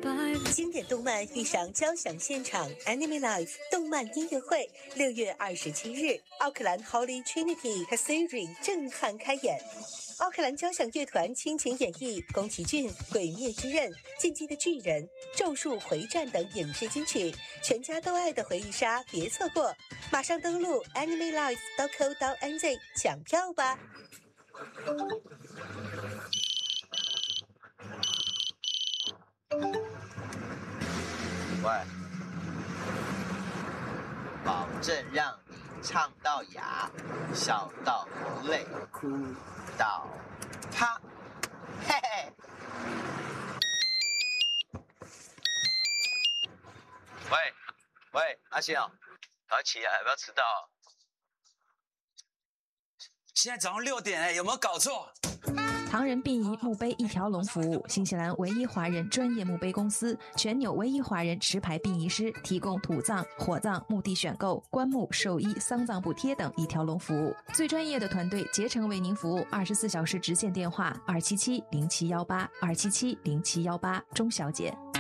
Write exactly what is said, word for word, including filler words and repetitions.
经典动漫遇上交响现场 Anime Live 动漫音乐会，六月二十七日，奥克兰 Holy Trinity Cathedral 震撼开演。奥克兰交响乐团倾情演绎宫崎骏《鬼灭之刃》、《进击的巨人》、《咒术回战》等影视金曲，全家都爱的回忆杀，别错过！马上登录 anime live dot co dot n z 抢票吧！ 喂，保证让你唱到哑，笑到流泪，哭到啪，嘿嘿。喂喂，阿信哦，赶快起来，不要迟到。 现在早上六点哎，有没有搞错？ 唐人殡仪墓碑一条龙服务，新西兰唯一华人专业墓碑公司，全纽唯一华人持牌殡仪师，提供土葬、火葬、墓地选购、棺木、寿衣、丧葬补贴等一条龙服务。最专业的团队竭诚为您服务，二十四小时直线电话二七七零七幺八二七七零七幺八，钟小姐。